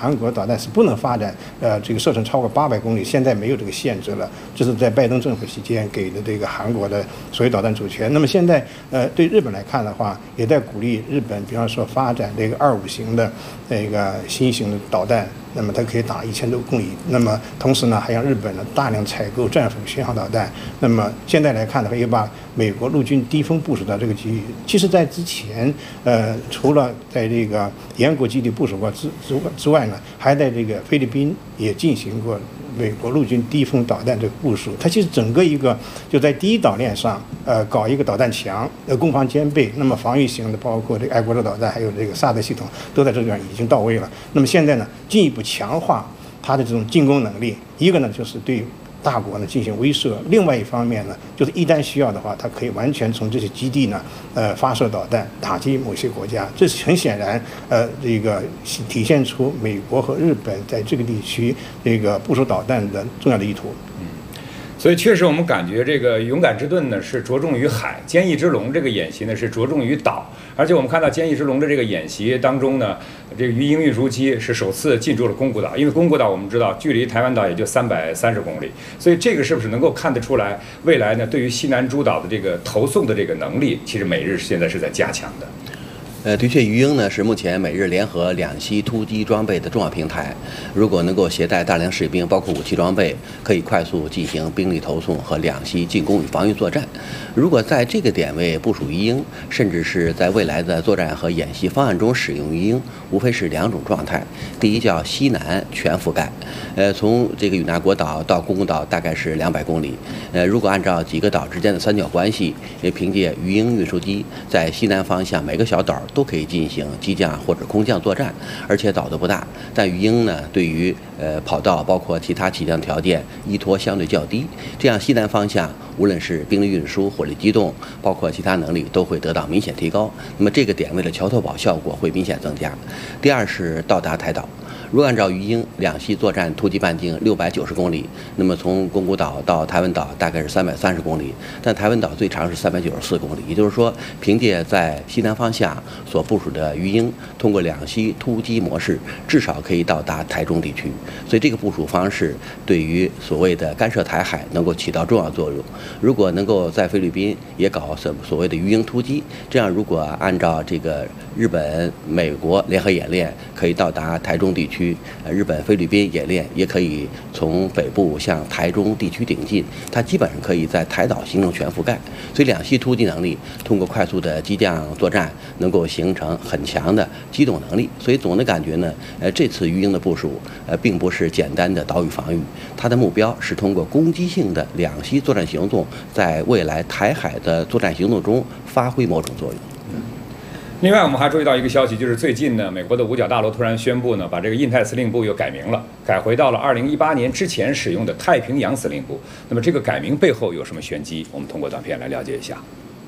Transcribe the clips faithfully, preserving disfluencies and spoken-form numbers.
韩国导弹是不能发展呃这个射程超过八百公里，现在没有这个限制了，这是在拜登政府期间给的这个韩国的所谓导弹主权。那么现在呃对日本来看的话，也在鼓励日本，比方说发展这个二五型的这个新型的导弹。那么它可以打一千多公里，那么同时呢，还让日本呢大量采购战斧巡航导弹。那么现在来看的话，又把美国陆军低空部署到这个区域。其实，在之前，呃，除了在这个延国基地部署过之之之外呢，还在这个菲律宾也进行过美国陆军低空导弹这个部署。它其实整个一个就在第一岛链上，呃，搞一个导弹墙，呃，攻防兼备。那么防御型的，包括这个爱国者导弹，还有这个萨德系统，都在这边已经到位了。那么现在呢，进一步强化它的这种进攻能力，一个呢就是对大国呢进行威慑，另外一方面呢，就是一旦需要的话，它可以完全从这些基地呢，呃，发射导弹打击某些国家。这是很显然，呃，这个体现出美国和日本在这个地区这个部署导弹的重要的意图。 嗯。所以确实，我们感觉这个勇敢之盾呢是着重于海，坚毅之龙这个演习呢是着重于岛。而且我们看到坚毅之龙的这个演习当中呢，这个鱼鹰运输机是首次进驻了宫古岛，因为宫古岛我们知道距离台湾岛也就三百三十公里，所以这个是不是能够看得出来，未来呢对于西南诸岛的这个投送的这个能力，其实美日现在是在加强的。 呃，的确，鱼鹰呢是目前美日联合两栖突击装备的重要平台。如果能够携带大量士兵，包括武器装备，可以快速进行兵力投送和两栖进攻与防御作战。如果在这个点位部署鱼鹰，甚至是在未来的作战和演习方案中使用鱼鹰，无非是两种状态。第一叫西南全覆盖，呃，从这个与那国岛到宫古岛大概是两百公里。呃，如果按照几个岛之间的三角关系，也凭借鱼鹰运输机在西南方向每个小岛都可以进行机降或者空降作战，而且岛都不大，但鱼鹰呢对于呃跑道包括其他起降条件依托相对较低，这样西南方向无论是兵力运输、火力机动，包括其他能力都会得到明显提高。那么这个点位的桥头堡效果会明显增加。第二是到达台岛。如果按照鱼鹰两栖作战突击半径六百九十公里，那么从宫古岛到台湾岛大概是三百三十公里，但台湾岛最长是三百九十四公里。也就是说，凭借在西南方向所部署的鱼鹰，通过两栖突击模式，至少可以到达台中地区。所以这个部署方式对于所谓的干涉台海能够起到重要作用。如果能够在菲律宾也搞所所谓的鱼鹰突击，这样如果按照这个日本、美国联合演练，可以到达台中地区。呃，日本、菲律宾演练也可以从北部向台中地区顶进，它基本上可以在台岛形成全覆盖。所以两栖突击能力通过快速的机降作战，能够形成很强的机动能力。所以总的感觉呢，呃，这次鱼鹰的部署，呃，并不是简单的岛屿防御，它的目标是通过攻击性的两栖作战行动，在未来台海的作战行动中发挥某种作用。 另外，我们还注意到一个消息，就是最近呢，美国的五角大楼突然宣布呢，把这个印太司令部又改名了，改回到了二零一八年之前使用的太平洋司令部。那么这个改名背后有什么玄机？我们通过短片来了解一下。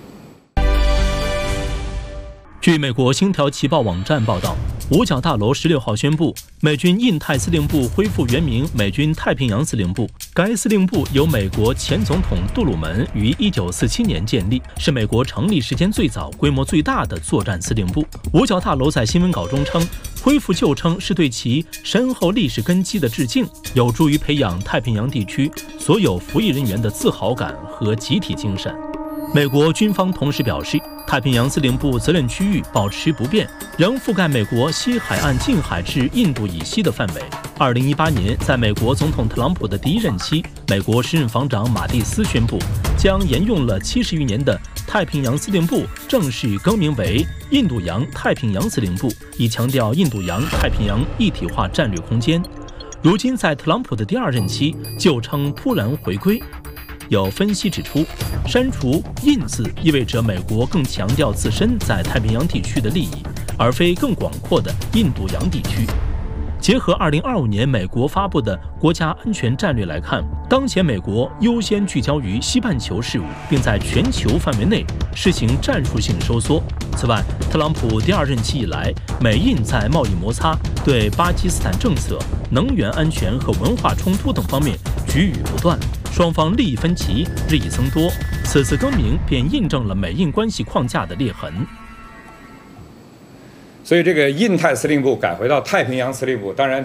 据美国《星条旗报》网站报道，五角大楼十六号宣布，美军印太司令部恢复原名美军太平洋司令部。该司令部由美国前总统杜鲁门于一九四七年建立，是美国成立时间最早、规模最大的作战司令部。五角大楼在新闻稿中称，恢复旧称是对其深厚历史根基的致敬，有助于培养太平洋地区所有服役人员的自豪感和集体精神。美国军方同时表示，太平洋司令部责任区域保持不变，仍覆盖美国西海岸近海至印度以西的范围。二零一八年，在美国总统特朗普的第一任期，美国时任防长马蒂斯宣布，将沿用了七十余年的太平洋司令部正式更名为印度洋太平洋司令部，以强调印度洋太平洋一体化战略空间。如今，在特朗普的第二任期，旧称突然回归。有分析指出，删除“印”字意味着美国更强调自身在太平洋地区的利益，而非更广阔的印度洋地区。结合二零二五年美国发布的国家安全战略来看，当前美国优先聚焦于西半球事务，并在全球范围内实行战术性收缩。此外，特朗普第二任期以来，美印在贸易摩擦、对巴基斯坦政策、能源安全和文化冲突等方面举语不断，双方利益分歧日益增多。此次更名便印证了美印关系框架的裂痕。 所以，这个印太司令部改回到太平洋司令部，当然。